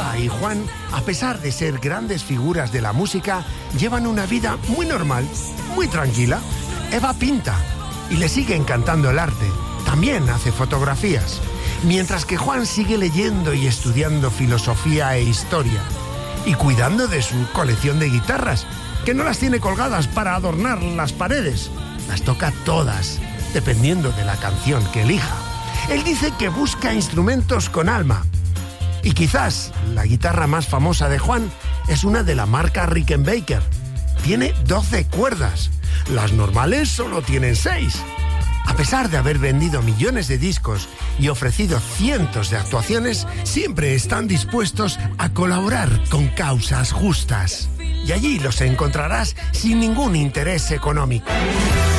Eva y Juan, a pesar de ser grandes figuras de la música, llevan una vida muy normal, muy tranquila. Eva pinta y le sigue encantando el arte. También hace fotografías. Mientras que Juan sigue leyendo y estudiando filosofía e historia. Y cuidando de su colección de guitarras, que no las tiene colgadas para adornar las paredes. Las toca todas, dependiendo de la canción que elija. Él dice que busca instrumentos con alma. Y quizás la guitarra más famosa de Juan es una de la marca Rickenbacker. Tiene 12 cuerdas. Las normales solo tienen 6. A pesar de haber vendido millones de discos y ofrecido cientos de actuaciones, siempre están dispuestos a colaborar con causas justas. Y allí los encontrarás sin ningún interés económico.